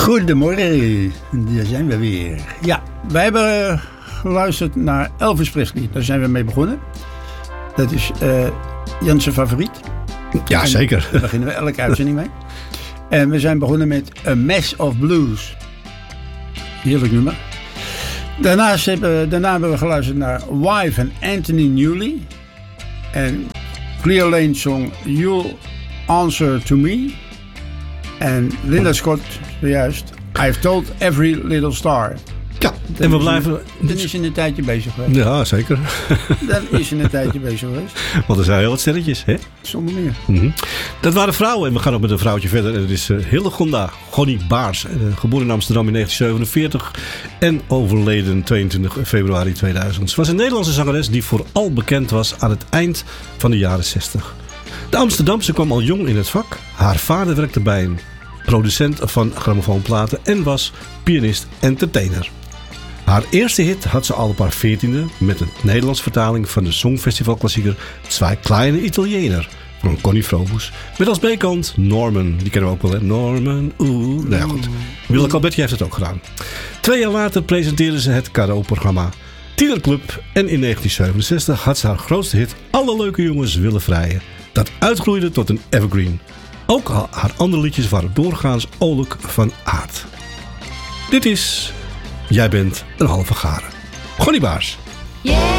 Goedemorgen, daar zijn we weer. Ja, wij hebben geluisterd naar Elvis Presley. Daar zijn we mee begonnen. Dat is Jans' favoriet. Ja, zeker. Daar beginnen we elke uitzending mee. En we zijn begonnen met A Mess of Blues. Heerlijk nummer. Daarna hebben we geluisterd naar Wife en Anthony Newley. En Clear Lane song You'll Answer to Me. En Linda Scott, zojuist, I've Told Every Little Star. Ja, en we blijven... Dan is je een tijdje bezig geweest. Ja, zeker. Dan is je een tijdje bezig geweest. Want er zijn heel wat sterretjes, hè? Zonder meer. Mm-hmm. Dat waren vrouwen en we gaan ook met een vrouwtje verder. En dat is Hillegonda Gonnie Baars. Geboren in Amsterdam in 1947 en overleden 22 februari 2000. Ze was een Nederlandse zangeres die vooral bekend was aan het eind van de jaren 60. De Amsterdamse kwam al jong in het vak. Haar vader werkte bij een producent van grammofoonplaten en was pianist-entertainer. Haar eerste hit had ze al op haar 14e met een Nederlands vertaling van de Songfestivalklassieker Zwei kleine Italiener van Connie Frobus. Met als B-kant Norman, die kennen we ook wel, hè? Norman, oeh. Nou ja, goed. Willeke Albertje heeft het ook gedaan. 2 jaar later presenteerde ze het cadeauprogramma Tienerclub en in 1967 had ze haar grootste hit Alle leuke jongens willen vrijen. Dat uitgroeide tot een evergreen. Ook haar andere liedjes waren doorgaans oorlijk van aard. Dit is Jij bent een halve garen. Gonnie Baars. Yeah.